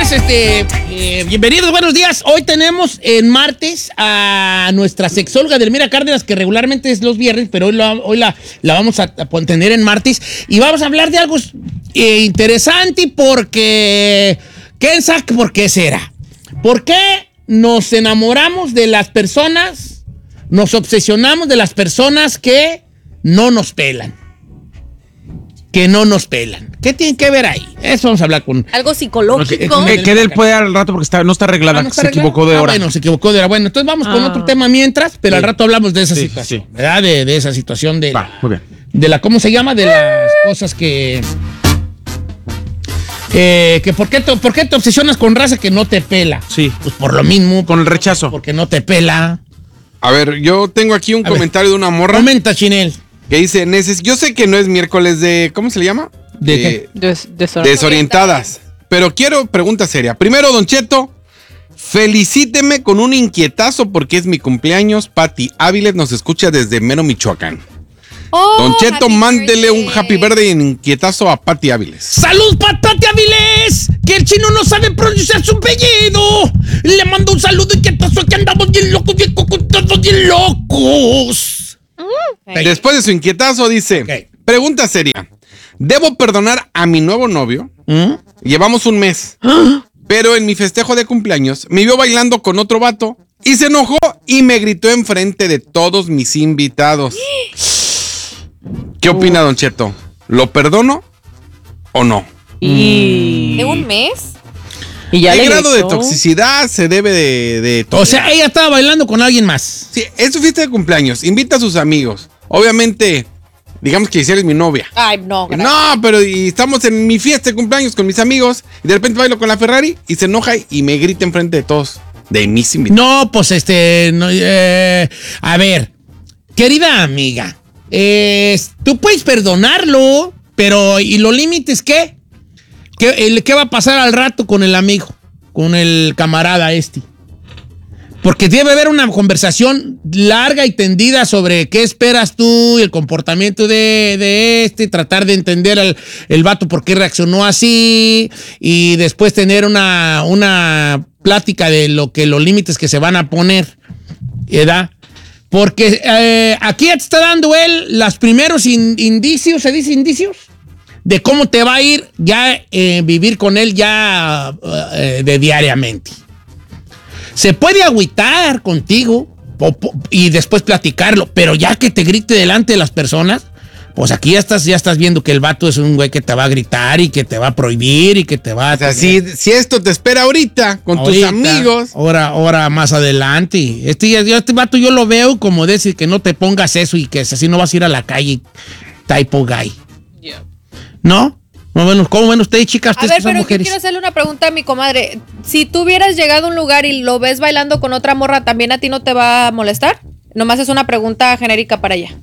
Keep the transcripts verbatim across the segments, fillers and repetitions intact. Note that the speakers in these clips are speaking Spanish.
días, este, eh, bienvenidos, buenos días. Hoy tenemos en martes a nuestra sexóloga Delmira Cárdenas, que regularmente es los viernes, pero hoy, la, hoy la, la vamos a, a tener en martes. Y vamos a hablar de algo eh, interesante porque... ¿Quién sabe por qué será? ¿Por qué nos enamoramos de las personas, nos obsesionamos de las personas que no nos pelan? Que no nos pelan. ¿Qué tiene que ver ahí? Eso vamos a hablar con... Algo psicológico. Eh, que él puede al rato porque está, no está arreglada, Ah, ¿no está se arreglada? equivocó de Ah, hora. bueno, se equivocó de hora. Bueno, entonces vamos con Ah. otro tema mientras, pero Sí. al rato hablamos de esa Sí, situación, sí. ¿verdad? De, de esa situación de Va, la, muy bien. de la, ¿cómo se llama? De las cosas que... Eh, que ¿por qué, te, ¿Por qué te obsesionas con raza que no te pela? Sí. Pues por lo mismo. Con el rechazo. Porque no te pela. A ver, yo tengo aquí un A ver. comentario de una morra Comenta, Chinel. que dice, "Neces- yo sé que no es miércoles de, ¿cómo se le llama? ¿De Eh, qué? Des- desor- Desorientadas. Pero quiero pregunta seria. Primero, Don Cheto, felicíteme con un inquietazo porque es mi cumpleaños. Pati Áviles nos escucha desde Mero, Michoacán. Oh, Don Cheto, happy mándele un birthday. happy birthday en inquietazo a Pati Áviles. ¡Salud, Patate Avilés! Que el chino no sabe pronunciar su apellido. Le mando un saludo y que pasó que andamos bien locos, bien cocotados, bien locos. Okay. Después de su inquietazo dice, Ok. pregunta seria. ¿Debo perdonar a mi nuevo novio? ¿Mm? Llevamos un mes. Pero en mi festejo de cumpleaños me vio bailando con otro vato y se enojó y me gritó enfrente de todos mis invitados. ¿Qué opina, Don Cheto? ¿Lo perdono o no? Y... ¿De un mes? Y ya ¿Qué le grado de gritó. toxicidad se debe de, de O sea, ella estaba bailando con alguien más. sí, es su fiesta de cumpleaños, invita a sus amigos. Obviamente, digamos que si eres mi novia. Ay, no, gracias. No, pero y estamos en mi fiesta de cumpleaños con mis amigos y de repente bailo con la Ferrari y se enoja y me grita enfrente de todos, de mis invitados. No, pues este. No, eh, a ver, querida amiga, eh, tú puedes perdonarlo, pero ¿y los límites qué? ¿Qué, el- ¿Qué va a pasar al rato con el amigo? Con el camarada este. Porque debe haber una conversación larga y tendida sobre qué esperas tú y el comportamiento de, de este, tratar de entender al, el vato por qué reaccionó así y después tener una, una plática de lo que los límites que se van a poner, ¿verdad? Porque eh, aquí ya te está dando él los primeros in- indicios, ¿se dice indicios? De cómo te va a ir ya eh, vivir con él ya eh, de diariamente. Se puede agüitar contigo o, po- y después platicarlo, pero ya que te grite delante de las personas, pues aquí ya estás, ya estás viendo que el vato es un güey que te va a gritar y que te va a prohibir y que te va a... O sea, si, si esto te espera ahorita con Ahorita, tus amigos. Ahora, ahora más adelante. Este, ya- ya este vato yo lo veo como decir que no te pongas eso y que así no vas a ir a la calle type guy. ¿No? ¿Cómo ven, cómo ven ustedes, chicas? A Ustedes ver, que son pero yo mujeres. quiero hacerle una pregunta a mi comadre. Si tú hubieras llegado a un lugar y lo ves bailando con otra morra, ¿también a ti no te va a molestar? Nomás es una pregunta genérica para ella.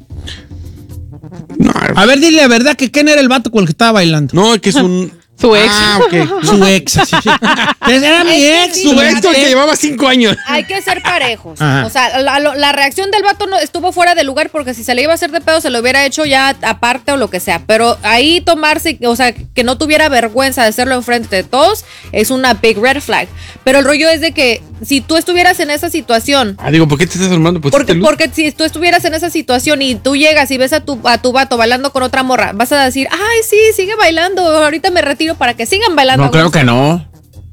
No, A ver, dile la verdad que quién era el vato con el que estaba bailando. no, que es un... Su ex. Ah, ok. Su ex. Sí. Era mi Es que ex. sí, Su fíjate. ex que llevaba cinco años. Hay que ser parejos. Ajá. O sea, la, la- la reacción del vato no estuvo fuera de lugar porque si se le iba a hacer de pedo se lo hubiera hecho ya aparte o lo que sea. Pero ahí tomarse, o sea, que no tuviera vergüenza de hacerlo enfrente de todos es una big red flag. Pero el rollo es de que si tú estuvieras en esa situación, Ah, digo, ¿por qué te estás armando? Pues porque, te luz. porque si tú estuvieras en esa situación y tú llegas y ves a tu, a tu vato bailando con otra morra, vas a decir, ay, sí, sigue bailando, ahorita me retiro para que sigan bailando. No, a claro gusto". que no.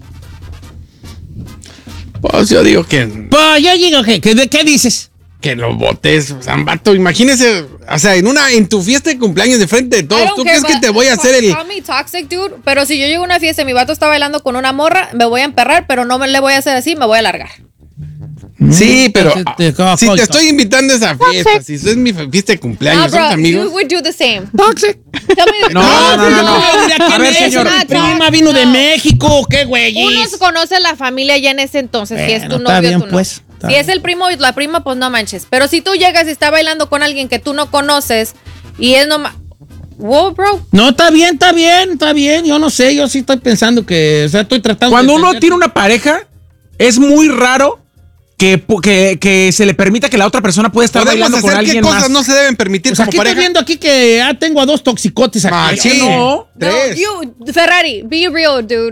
Pues yo digo que, Pues yo digo que, que- ¿de qué dices? que lo botes, o sea, vato, imagínese, o sea, en una, en tu fiesta de cumpleaños de frente de I todos, don't ¿tú care, crees que but- te voy a hacer el... Call me toxic, dude, pero si yo llego a una fiesta y mi vato está bailando con una morra, me voy a emperrar, pero no me le voy a hacer así, me voy a largar. Sí, pero Te- te- si te estoy invitando a esa fiesta, si es mi fiesta de cumpleaños, No, somos bro, amigos. you would do the same. Toxic. Tell me- No, no, no, no. Mira quién A ver, es, señor. mi Not prima toxic, vino de no. México, qué güey. Uno se conoce la familia ya en ese entonces, si es Bueno, tu está novio, bien, tú no. pues, está Si bien. es el primo y la prima, pues no manches. Pero si tú llegas y está bailando con alguien que tú no conoces y es nomás... Wow, bro. No, está bien, está bien, está bien. Yo no sé, yo sí estoy pensando que, o sea, estoy tratando Cuando de uno entender- tiene una pareja, es muy raro que, que, que se le permita que la otra persona pueda estar Podemos bailando con hacer qué alguien cosas más. no se deben permitir Pues como aquí estoy pareja. viendo aquí que ah, tengo a dos toxicotes aquí. Ah, Es que sí. no. Tres. No, you, Ferrari, be real, dude.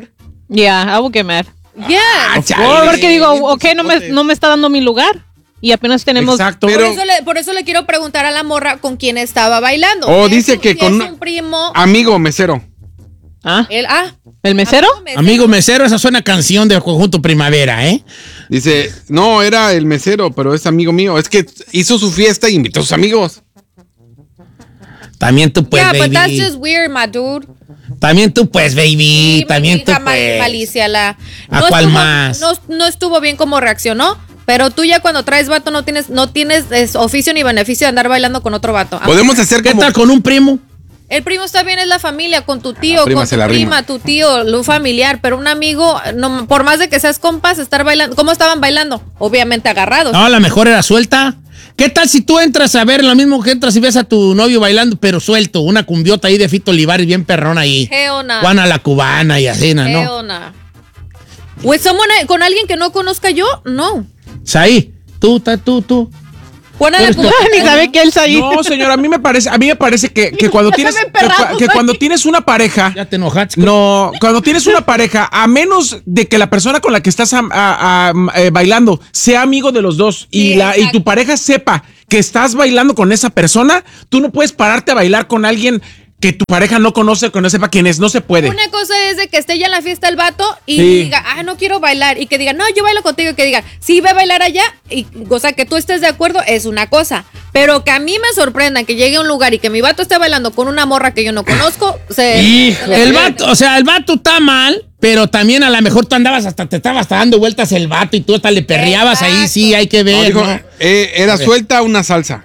Yeah, I would get mad. Yeah. Ah, chale. Porque digo, bien ok, no me, toxicote. no me está dando mi lugar. Y apenas tenemos... Exacto. Por, Pero- eso le, por eso le quiero preguntar a la morra con quién estaba bailando. Oh, Si es dice un- que si con es una- un primo. Amigo mesero. Ah, El, ah, ¿el mesero? mesero. Amigo mesero, esa suena canción de Conjunto Primavera, ¿eh? Dice, no, era el mesero, pero es amigo mío. Es que hizo su fiesta y invitó a sus amigos. También tú pues, Yeah, but that's baby. just weird, my dude. También tú pues, baby. Sí, También mi tú hija mal- pues. malicia la. ¿A cuál estuvo, más? No, no estuvo bien como reaccionó. Pero tú ya cuando traes vato no tienes, no tienes es, oficio ni beneficio de andar bailando con otro vato. Podemos hacer ¿Qué como... tal con un primo? El primo está bien, es la familia, con tu tío, la prima con se tu la prima, rima. tu tío, lo familiar, pero un amigo, no, por más de que seas compas, estar bailando. ¿Cómo estaban bailando? Obviamente agarrados. No, a lo mejor era suelta. ¿Qué tal si tú entras a ver lo mismo que entras y ves a tu novio bailando, pero suelto? Una cumbiota ahí de Fito Olivares bien perrona ahí. Hell nah. Juana la cubana y así, ¿no? Hell nah. With someone, con alguien que no conozca yo, no. Ahí, tú, ta, tú, tú. Juana la Pero cubana. Ni sabe que él está ahí. No, señor, a mí me parece, a mí me parece que, que cuando tienes que, emperrado, que cuando tienes una pareja, Ya te enojaste. no, cuando tienes una pareja, a menos de que la persona con la que estás am- a- a- eh, bailando sea amigo de los dos y Sí, la y exacto. tu pareja sepa que estás bailando con esa persona, tú no puedes pararte a bailar con alguien que tu pareja no conoce, que no sepa quién es, no se puede. Una cosa es de que esté ya en la fiesta el vato y Sí. diga, ah, no quiero bailar. Y que diga, no, yo bailo contigo. Y que diga, sí, ve a bailar allá. Y, o sea, que tú estés de acuerdo es una cosa. Pero que a mí me sorprenda que llegue a un lugar y que mi vato esté bailando con una morra que yo no conozco. Se, Híjole. El vato, o sea, el vato está mal, pero también a lo mejor tú andabas hasta, te estabas hasta dando vueltas el vato y tú hasta le perreabas ahí, sí, hay que No, ver, dijo, ¿no? eh, era suelta una salsa.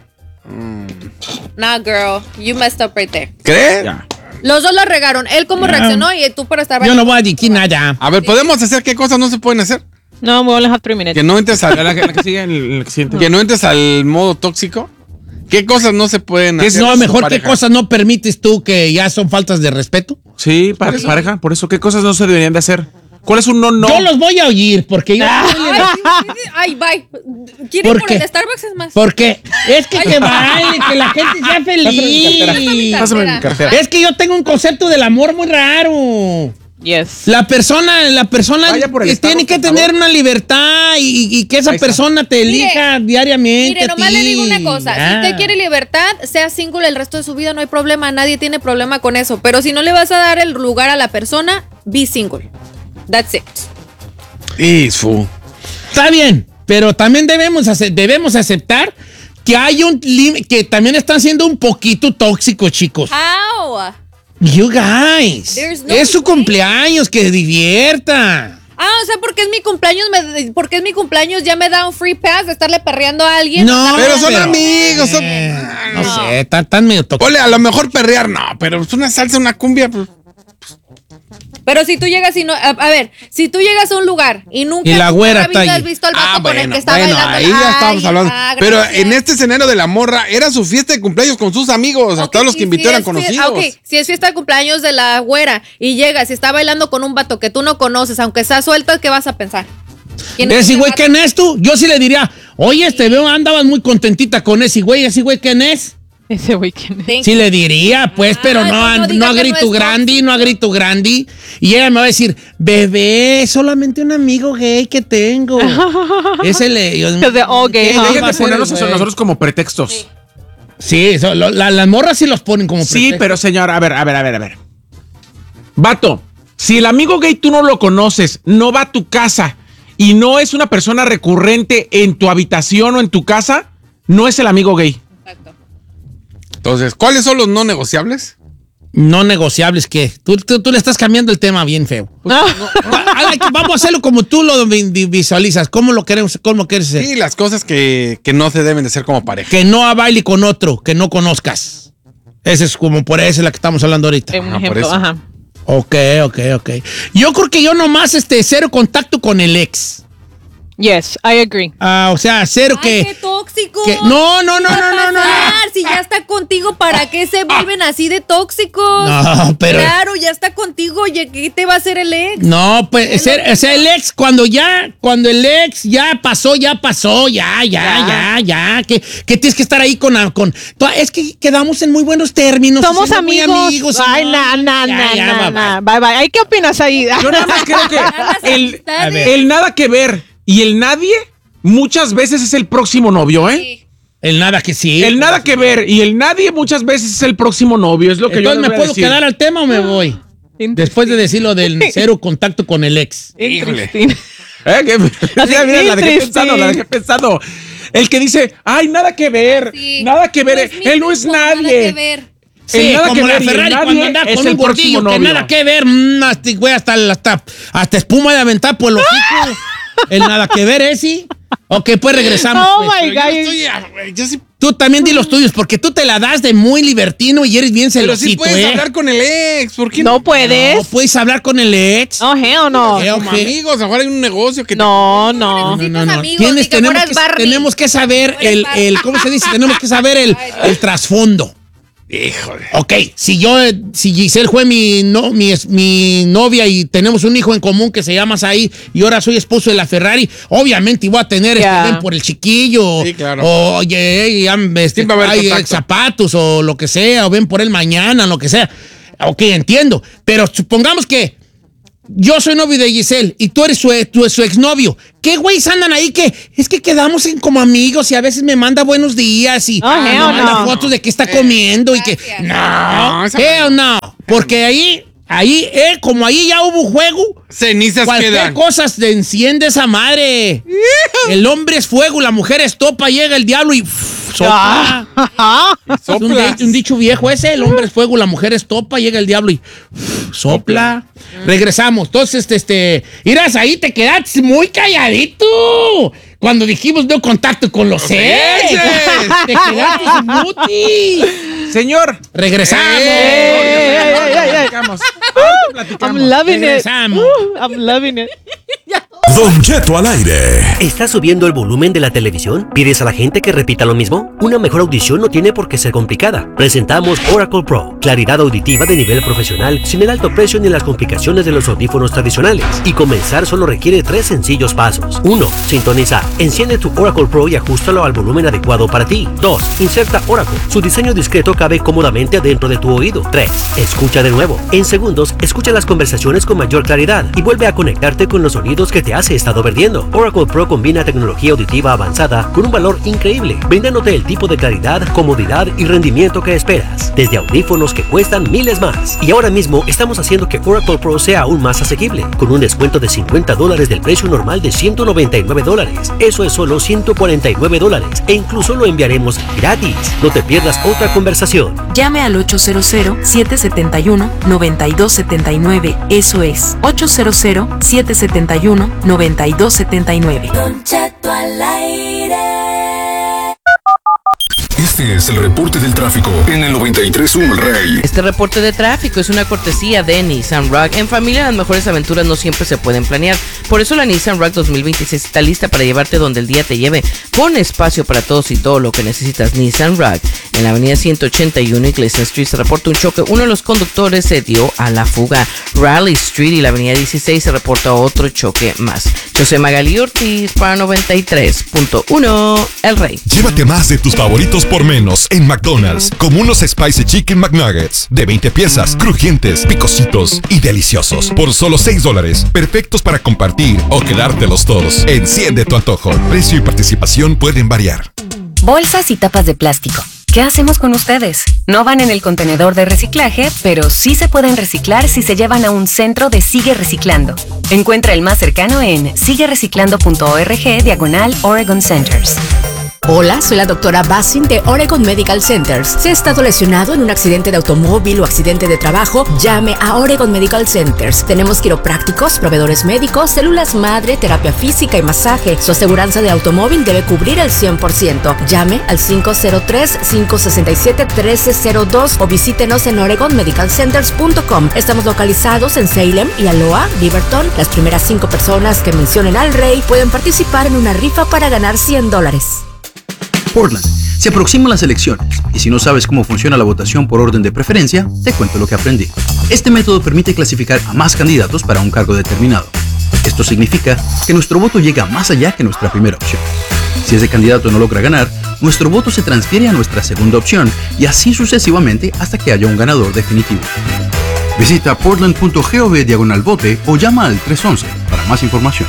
Nah, girl, you messed up right there. ¿Crees? Ya. Los dos la regaron. Él cómo reaccionó y tú por estar Yo bailando. no voy a decir nada. A ver, ¿podemos hacer qué cosas no se pueden hacer? No, we only have three minutes. Que no entres La, al, la que- la que sigue, el- la que siguiente. que no entres al modo tóxico. ¿Qué cosas no se pueden Que hacer? no, con su mejor qué pareja? cosas no permites tú que ya son faltas de respeto. Sí, para pareja, por eso, ¿qué cosas no se deberían de hacer? ¿Cuál es un no no? Yo los voy a oír porque yo... Ay, sí, sí, ay, bye. ¿Quiere ¿Por por, qué? el Starbucks es más? Porque es que te baile, que la gente sea feliz. Pásame mi cartera. Es que yo tengo un concepto del amor muy raro. Yes. La persona, la persona Vaya por el que tiene Starbucks, que por tener favor. una libertad y, y que esa Ahí está. persona te elija diariamente. Mire, a nomás ti. le digo una cosa. Ah. Si usted quiere libertad, sea single el resto de su vida, no hay problema. Nadie tiene problema con eso. Pero si no le vas a dar el lugar a la persona, be single. That's it. Isfu. Está bien, pero también debemos, ace- debemos aceptar que hay un límite, que también están siendo un poquito tóxicos, chicos. How? You guys. There's no es su way. cumpleaños, que se divierta. Ah, o sea, porque es mi cumpleaños, me, porque es mi cumpleaños, ya me da un free pass de estarle perreando a alguien. No, Estar- Pero son pero- amigos. Son... Eh, no sé, están están medio tóxicos. Ponle, a lo mejor perrear, no, pero es una salsa, una cumbia. Pues, Pero si tú llegas y no. A, a ver, si tú llegas a un lugar y nunca Y la güera en tu vida está has ahí. visto al vato ah, con el bueno, que está bueno, bailando. ahí ya estábamos Ay, hablando. ah, Pero gracias. en este escenario de la morra, era su fiesta de cumpleaños con sus amigos. A Ok, todos los que y invitó si eran es fie- conocidos. ah, ok, si es fiesta de cumpleaños de la güera y llegas y está bailando con un vato que tú no conoces, aunque sea suelto, ¿qué vas a pensar? ¿Quién es Ese ese güey, vato? ¿quién es tú? Yo sí le diría, oye, este veo, andabas muy contentita con ese güey, ese güey, ¿quién es? Ese weekend. Thank Sí you. le diría, pues, Ah, pero no, pues no a- diga no a que no grito es grande, no a grito grande. Y ella me va a decir, bebé, solamente un amigo gay que tengo. Ese le... yo- Because they're all gay, ¿Qué huh? va a Dejen de hacer ponernos el a güey? nosotros como pretextos. Sí, eso, lo- la- las morras sí los ponen como Sí, pretexto. pero señor, a ver, a ver, a ver, a ver. Vato, si el amigo gay tú no lo conoces, no va a tu casa y no es una persona recurrente en tu habitación o en tu casa, no es el amigo gay. Exacto. Entonces, ¿cuáles son los no negociables? No negociables, ¿qué? Tú, tú, tú le estás cambiando el tema bien feo. Ah. Ah, Vamos a hacerlo como tú lo vi- vi- visualizas. ¿Cómo lo queremos, cómo quieres hacer? Sí, las cosas que, que no se deben de hacer como pareja. Que no baile con otro, que no conozcas. Ese es como por eso es la que estamos hablando ahorita. Un Ajá, por ejemplo, eso. ajá. Ok, ok, ok. Yo creo que yo nomás este cero contacto con el ex. Yes, I agree. Ah, o sea, cero Ay, que... qué tóxico. que- no, no, no, ¿Qué va no, no, a no, pasar? no. Si ya está contigo, ¿para qué se vuelven así de tóxicos? No, pero- Claro, ya está contigo, ¿y qué te va a hacer el ex? No, pues, ser, o sea, el ex, cuando ya, cuando el ex ya pasó, ya pasó, ya, ya, ya, ya, que, que tienes que estar ahí con, con, es que quedamos en muy buenos términos. Somos somos muy amigos. amigos. Ay, no, na, na, ya, na, ya, na, bye, na. bye. Bye, bye. Ay, ¿qué opinas ahí? Yo nada más creo que Las el, amistades. a ver. el nada que ver y el nadie muchas veces es el próximo novio, ¿eh? Sí. El nada que sí. El nada que ver y el nadie muchas veces es el próximo novio, es lo que Entonces, yo ¿me les voy a puedo decir. quedar al tema o me voy? Después de decir lo del cero contacto con el ex. Interesting. ¿Eh? ¿Qué? Mira, mira, la dejé Interesting. pensando, la dejé pensando. El que dice, ay, nada que ver, Sí. nada que ver, No es mi él no es tipo, nadie. Nada que ver. Sí, El nada como que la ver y el Ferrari nadie cuando anda es con el un gordillo próximo que novio. nada que ver, mm, hasta, güey, hasta, hasta, hasta espuma de aventar por el hocico. El nada que ver, ¿eh? Sí. Ok, pues regresamos. Oh, pues. my Pero yo God. estoy, ah, güey, yo sí- Tú también di los tuyos, porque tú te la das de muy libertino y eres bien pero celosito, sí puedes ¿eh? hablar con el ex. ¿Por qué No no? puedes. No puedes hablar con el ex. No, hell no. Eh, Como ok. amigos, a lo mejor hay un negocio que te- No, no. Necesitas amigos, Tienes, ni que tenemos, fueras que, Barney. tenemos que saber Fueras el, Barney. el, ¿cómo se dice? Tenemos que saber el, Ay, el trasfondo. Híjole. Ok, si yo, si Giselle fue mi, no, mi, es- mi novia y tenemos un hijo en común que se llama Said y ahora soy esposo de la Ferrari, obviamente voy a tener Ya. este, ven por el chiquillo. Sí, claro. O oye, ya, este, Siempre va a haber hay, contacto. zapatos o lo que sea, o ven por él mañana, lo que sea. Ok, entiendo. Pero supongamos que yo soy novio de Giselle y tú eres su, tu- su exnovio. ¿Qué güeyes andan ahí que es que quedamos en como amigos y a veces me manda buenos días y Ah, me hell manda no. fotos de que está Eh, comiendo y que gracias. no, No, esa- hell no, porque ahí ahí eh, como ahí ya hubo juego, Cenizas cualquier quedan. cosa se enciende esa madre. El hombre es fuego, la mujer es topa, llega el diablo y uf, sopla. Ajá. Es un, Soplas. di- un dicho viejo ese, el hombre es fuego, la mujer es topa, llega el diablo y uf, sopla. Regresamos. Entonces, este, este, irás ahí, te quedaste muy calladito. Cuando dijimos no contacto con los ex. ex. Te quedaste muti. Señor, Regresamos. Ey, ey, ey, ey, ey. platicamos. Ahorita platicamos. I'm loving it. Regresamos. Uh, I'm loving it. Don Cheto al aire. ¿Estás subiendo el volumen de la televisión? ¿Pides a la gente que repita lo mismo? Una mejor audición no tiene por qué ser complicada. Presentamos Oracle Pro, claridad auditiva de nivel profesional, sin el alto precio ni las complicaciones de los audífonos tradicionales. Y comenzar solo requiere tres sencillos pasos. uno. Sintonizar. Enciende tu Oracle Pro y ajustalo al volumen adecuado para ti. dos. Inserta Oracle. Su diseño discreto cabe cómodamente adentro de tu oído. tres. Escucha de nuevo. En segundos, escucha las conversaciones con mayor claridad y vuelve a conectarte con los sonidos que te has estado perdiendo. Oracle Pro combina tecnología auditiva avanzada con un valor increíble, brindándote el tipo de claridad, comodidad y rendimiento que esperas, desde audífonos que cuestan miles más. Y ahora mismo estamos haciendo que Oracle Pro sea aún más asequible, con un descuento de cincuenta dólares del precio normal de ciento noventa y nueve dólares. Eso es solo ciento cuarenta y nueve dólares e incluso lo enviaremos gratis. No te pierdas otra conversación. Llame al ocho cero cero, siete siete uno, nueve dos siete nueve. Eso es ocho cero cero, siete siete uno, nueve dos siete nueve. Este es el reporte del tráfico en el noventa y tres punto uno El Rey. Este reporte de tráfico es una cortesía de Nissan Rogue. En familia las mejores aventuras no siempre se pueden planear. Por eso la Nissan Rogue dos mil veintiséis está lista para llevarte donde el día te lleve. Con espacio para todos y todo lo que necesitas. Nissan Rogue. En la avenida ciento ochenta y uno y Gleason Street se reporta un choque. Uno de los conductos se dio a la fuga. Raleigh Street y la avenida dieciséis se reporta otro choque más. Yo soy Magali Ortiz para noventa y tres punto uno El Rey. Llévate más de tus favoritos por menos en McDonald's, como unos Spicy Chicken McNuggets de veinte piezas, crujientes, picositos y deliciosos, por solo seis dólares, perfectos para compartir o quedártelos todos. Enciende tu antojo. Precio y participación pueden variar. Bolsas y tapas de plástico. ¿Qué hacemos con ustedes? No van en el contenedor de reciclaje, pero sí se pueden reciclar si se llevan a un centro de Sigue Reciclando. Encuentra el más cercano en sigue reciclando punto org diagonal Oregon Centers. Hola, soy la doctora Basin de Oregon Medical Centers. Si ha estado lesionado en un accidente de automóvil o accidente de trabajo, llame a Oregon Medical Centers. Tenemos quiroprácticos, proveedores médicos, células madre, terapia física y masaje. Su aseguranza de automóvil debe cubrir el cien por ciento. Llame al cinco cero tres, cinco seis siete, uno tres cero dos o visítenos en oregon medical centers punto com. Estamos localizados en Salem y Aloha, Beaverton. Las primeras cinco personas que mencionen al rey pueden participar en una rifa para ganar cien dólares. Portland. Se aproximan las elecciones y si no sabes cómo funciona la votación por orden de preferencia, te cuento lo que aprendí. Este método permite clasificar a más candidatos para un cargo determinado. Esto significa que nuestro voto llega más allá que nuestra primera opción. Si ese candidato no logra ganar, nuestro voto se transfiere a nuestra segunda opción y así sucesivamente hasta que haya un ganador definitivo. Visita portland punto gov diagonal vote o llama al tres once para más información.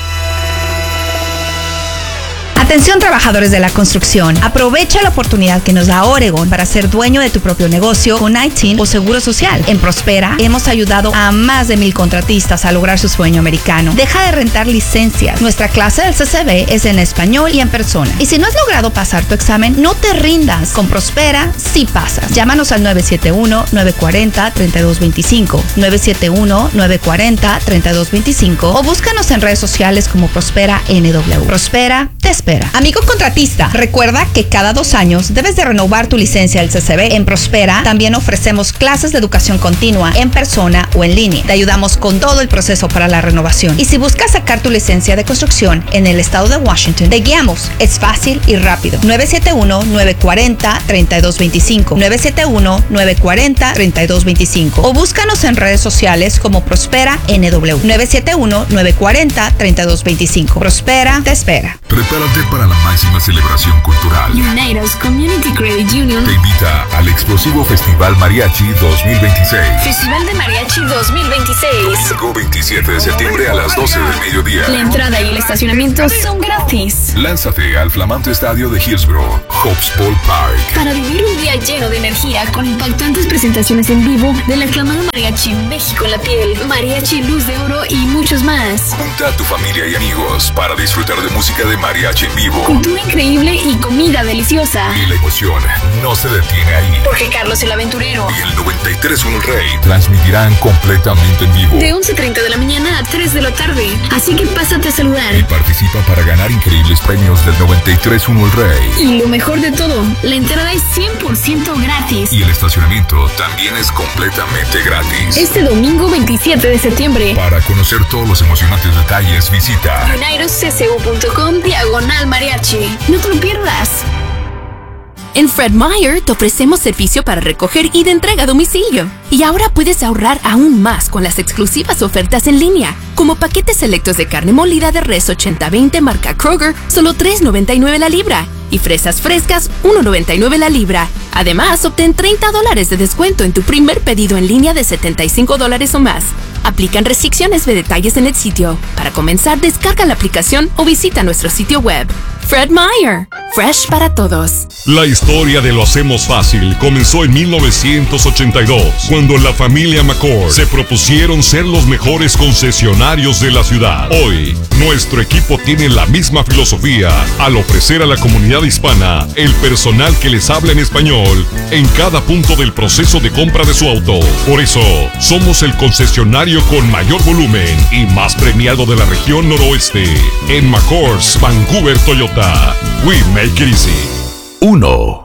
Atención trabajadores de la construcción, aprovecha la oportunidad que nos da Oregon para ser dueño de tu propio negocio con I T I N o Seguro Social. En Prospera hemos ayudado a más de mil contratistas a lograr su sueño americano. Deja de rentar licencias. Nuestra clase del C C B es en español y en persona. Y si no has logrado pasar tu examen, no te rindas. Con Prospera sí pasas. Llámanos al nueve siete uno, nueve cuatro cero, tres dos dos cinco, nueve siete uno, nueve cuatro cero, tres dos dos cinco o búscanos en redes sociales como Prospera N W. Prospera te espera. Amigo contratista, recuerda que cada dos años debes de renovar tu licencia del C C B. En Prospera también ofrecemos clases de educación continua en persona o en línea. Te ayudamos con todo el proceso para la renovación. Y si buscas sacar tu licencia de construcción en el estado de Washington, te guiamos. Es fácil y rápido. nueve siete uno, nueve cuatro cero, tres dos dos cinco, nueve siete uno, nueve cuatro cero, tres dos dos cinco o búscanos en redes sociales como Prospera N W. nueve siete uno, nueve cuatro cero, tres dos dos cinco. Prospera te espera. Prepárate para la máxima celebración cultural. Unidos Community Credit Union te invita al explosivo Festival Mariachi dos mil veintiséis. Festival de Mariachi dos mil veintiséis. Domingo veintisiete de septiembre a las doce del mediodía. La entrada y el estacionamiento son gratis. Lánzate al flamante estadio de Hillsborough, Hobbs Ball Park, para vivir un día lleno de energía con impactantes presentaciones en vivo del aclamado Mariachi México en la piel, Mariachi Luz de Oro y muchos más. Junta a tu familia y amigos para disfrutar de música de mariachi en vivo, cultura increíble y comida deliciosa. Y la emoción no se detiene ahí. Porque Carlos el Aventurero y el noventa y tres punto uno El Rey transmitirán completamente en vivo de once treinta de la mañana a tres de la tarde. Así que pásate a saludar y participa para ganar increíbles premios del noventa y tres punto uno El Rey. Y lo mejor de todo, la entrada es cien por ciento gratis. Y el estacionamiento también es completamente gratis. Este domingo veintisiete de septiembre. Para conocer todos los emocionantes detalles, visita unidos c c u punto com diagonal mariachi. No te lo pierdas. En Fred Meyer te ofrecemos servicio para recoger y de entrega a domicilio. Y ahora puedes ahorrar aún más con las exclusivas ofertas en línea, como paquetes selectos de carne molida de res ochenta veinte marca Kroger, solo tres noventa y nueve la libra. Y fresas frescas, uno noventa y nueve la libra. Además, obtén treinta dólares de descuento en tu primer pedido en línea de setenta y cinco dólares o más. Aplican restricciones de detalles en el sitio. Para comenzar, descarga la aplicación o visita nuestro sitio web. Fred Meyer, fresh para todos. La historia de Lo Hacemos Fácil comenzó en mil novecientos ochenta y dos, cuando la familia McCord se propusieron ser los mejores concesionarios de la ciudad. Hoy, nuestro equipo tiene la misma filosofía al ofrecer a la comunidad hispana el personal que les habla en español en cada punto del proceso de compra de su auto. Por eso, somos el concesionario con mayor volumen y más premiado de la región noroeste. En McCord's Vancouver Toyota, we make it easy. Uno.